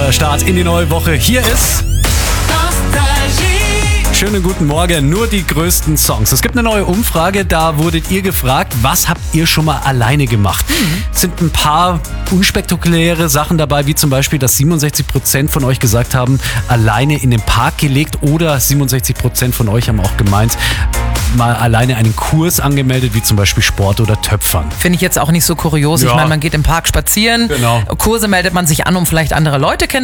neuer Start in die neue Woche. Hier ist schönen guten Morgen, nur die größten Songs. Es gibt eine neue Umfrage, da wurdet ihr gefragt, was habt ihr schon mal alleine gemacht? Es sind ein paar unspektakuläre Sachen dabei, wie zum Beispiel, dass 67% von euch gesagt haben, alleine in den Park gelegt, oder 67% von euch haben auch gemeint, mal alleine einen Kurs angemeldet, wie zum Beispiel Sport oder Töpfern. Finde ich jetzt auch nicht so kurios. Ja. Ich meine, man geht im Park spazieren. Genau. Kurse meldet man sich an, um vielleicht andere Leute kennenzulernen.